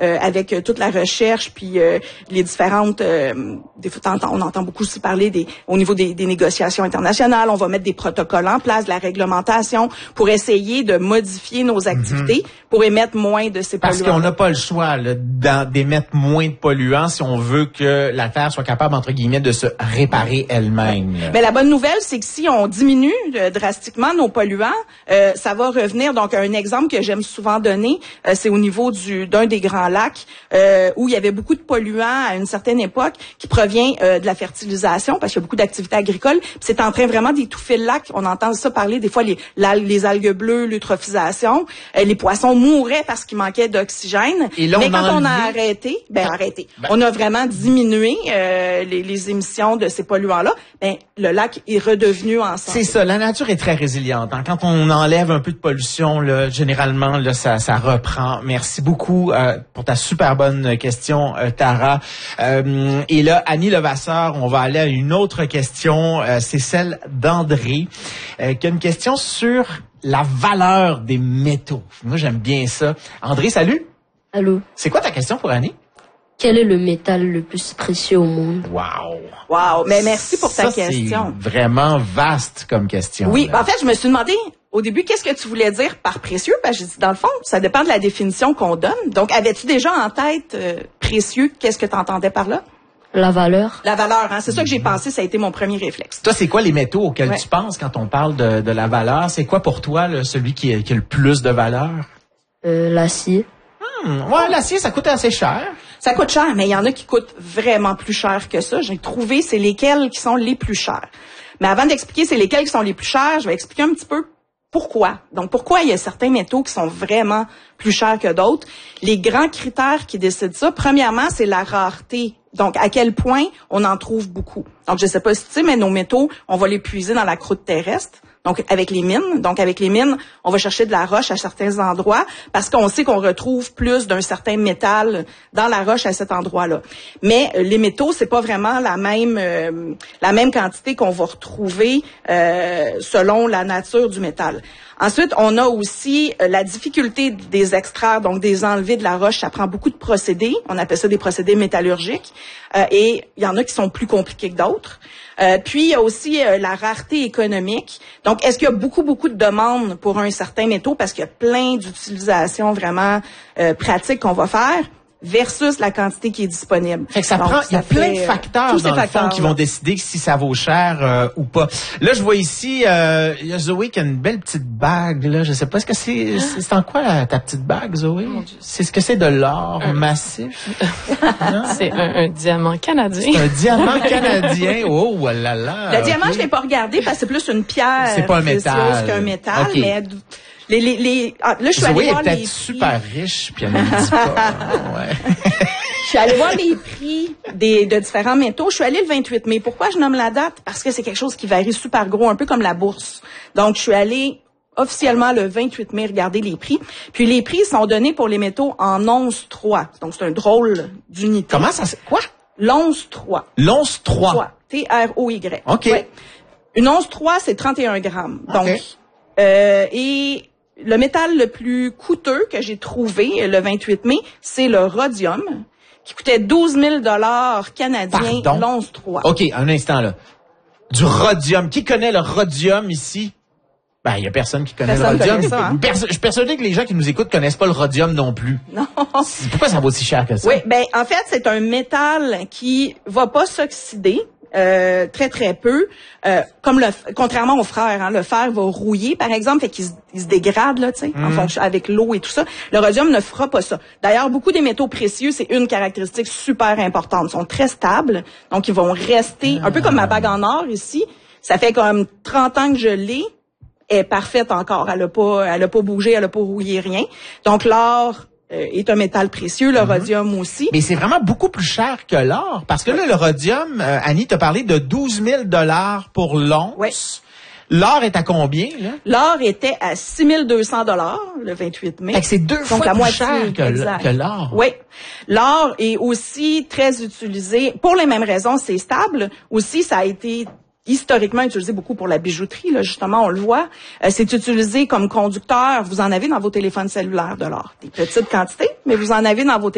avec toute la recherche puis les différentes des fois on entend beaucoup aussi parler au niveau des négociations internationales, on va mettre des protocoles en place, de la réglementation pour essayer de modifier nos activités pour émettre moins de ces polluants. Parce qu'on n'a pas le choix d'émettre moins de polluants si on veut que la Terre soit capable, entre guillemets, de se réparer elle-même. Mais la bonne nouvelle, c'est que si on diminue drastiquement nos polluants, ça va revenir. Donc, un exemple que j'aime souvent donner, c'est au niveau d'un des grands lacs où il y avait beaucoup de polluants à une certaine époque qui provient de la fertilisation parce qu'il y a beaucoup d'activités agricoles. Puis c'est en train vraiment d'étouffer le lac. On entend ça parler des fois, les algues bleues, l'eutrophisation. Les poissons mouraient parce qu'il manquait d'oxygène. Mais quand on a arrêté, on a vraiment diminué les émissions de ces polluants-là. Le lac est redevenu en santé. C'est ça, la nature est très résiliente. Quand on enlève un peu de pollution, là, généralement, là, ça reprend. Merci beaucoup pour ta super bonne question, Tara. Et là, Annie Levasseur, on va aller à une autre question. C'est celle d'André, qui a une question sur la valeur des métaux. Moi, j'aime bien ça. André, salut. Allô. C'est quoi ta question pour Annie? Quel est le métal le plus précieux au monde? Wow. Mais merci pour ta question. C'est vraiment vaste comme question. Oui, en fait, je me suis demandé au début qu'est-ce que tu voulais dire par précieux. J'ai dit, dans le fond, ça dépend de la définition qu'on donne. Donc, avais-tu déjà en tête précieux, qu'est-ce que tu entendais par là? La valeur. La valeur, c'est ça que j'ai pensé, ça a été mon premier réflexe. Toi, c'est quoi les métaux auxquels tu penses quand on parle de la valeur? C'est quoi pour toi celui qui a le plus de valeur? L'acier. L'acier, ça coûte assez cher. Ça coûte cher, mais il y en a qui coûtent vraiment plus cher que ça. J'ai trouvé c'est lesquels qui sont les plus chers. Mais avant d'expliquer c'est lesquels qui sont les plus chers, je vais expliquer un petit peu pourquoi. Donc, pourquoi il y a certains métaux qui sont vraiment plus chers que d'autres. Les grands critères qui décident ça, premièrement, c'est la rareté. Donc, à quel point on en trouve beaucoup. Donc, je sais pas si tu sais, mais nos métaux, on va les puiser dans la croûte terrestre. Donc, avec les mines. Donc, avec les mines, on va chercher de la roche à certains endroits parce qu'on sait qu'on retrouve plus d'un certain métal dans la roche à cet endroit-là. Mais les métaux, c'est pas vraiment la même quantité qu'on va retrouver selon la nature du métal. Ensuite, on a aussi la difficulté des extraire, donc des enlever de la roche. Ça prend beaucoup de procédés. On appelle ça des procédés métallurgiques. Et il y en a qui sont plus compliqués que d'autres. Puis, il y a aussi la rareté économique. Donc, est-ce qu'il y a beaucoup de demandes pour un certain métaux parce qu'il y a plein d'utilisations vraiment pratiques qu'on va faire versus la quantité qui est disponible. Fait que il y a plein de facteurs dans le fond qui vont décider si ça vaut cher ou pas. Là, je vois ici, il y a Zoé qui a une belle petite bague, là. Je sais pas, est-ce que c'est en quoi ta petite bague, Zoé? C'est ce que c'est de l'or massif? C'est un diamant canadien. C'est un diamant canadien. Oh là là. Le diamant, je l'ai pas regardé parce que c'est plus une pierre. C'est pas un métal. Qu'un métal, okay. Mais là, je suis allée voir les prix. Zoé est peut-être super riche, puis elle ne le dit pas. Je suis allée voir les prix de différents métaux. Je suis allée le 28 mai. Pourquoi je nomme la date? Parce que c'est quelque chose qui varie super gros, un peu comme la bourse. Donc, je suis allée officiellement le 28 mai regarder les prix. Puis les prix sont donnés pour les métaux en once 3. Donc, c'est un drôle d'unité. Comment ça quoi? L'once 3. L'once 3. T-R-O-Y. OK. Ouais. Une once 3, c'est 31 grammes. Donc, et le métal le plus coûteux que j'ai trouvé le 28 mai, c'est le rhodium, qui coûtait 12 000 $ canadiens, l'once 3. OK, un instant, là. Du rhodium. Qui connaît le rhodium ici? Ben, il y a personne qui connaît le rhodium. Ça, hein? Je suis persuadé que les gens qui nous écoutent connaissent pas le rhodium non plus. Non. Pourquoi ça vaut aussi cher que ça? Oui, ben, en fait, c'est un métal qui va pas s'oxyder. Très peu, comme contrairement au fer, le fer va rouiller par exemple, fait qu'il se dégrade là, tu sais, en fonction avec l'eau et tout ça. Le rhodium ne fera pas ça. D'ailleurs, beaucoup des métaux précieux, c'est une caractéristique super importante, ils sont très stables, donc ils vont rester un peu comme ma bague en or ici. Ça fait comme 30 ans que je l'ai, elle est parfaite encore, elle a pas bougé, elle a pas rouillé rien. Donc l'or est un métal précieux, le rhodium aussi. Mais c'est vraiment beaucoup plus cher que l'or. Parce que là, le rhodium, Annie t'a parlé de 12 000 $ pour l'once. Oui. L'or est à combien, là? L'or était à 6 200 $ le 28 mai. Fait que c'est deux fois plus cher que l'or. Oui. L'or est aussi très utilisé, pour les mêmes raisons, c'est stable. Aussi, ça a été historiquement utilisé beaucoup pour la bijouterie, là, justement, on le voit. C'est utilisé comme conducteur. Vous en avez dans vos téléphones cellulaires de l'or. Des petites quantités, mais vous en avez dans vos téléphones.